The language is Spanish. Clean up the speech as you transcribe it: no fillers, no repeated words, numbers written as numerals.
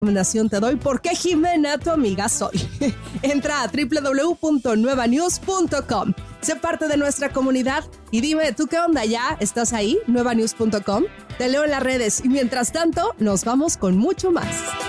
recomendación te doy porque Jimena, tu amiga, soy. Entra a www.nuevanews.com. Sé parte de nuestra comunidad y dime, ¿tú qué onda ya? ¿Estás ahí? nuevanews.com. Te leo en las redes y mientras tanto, nos vamos con mucho más.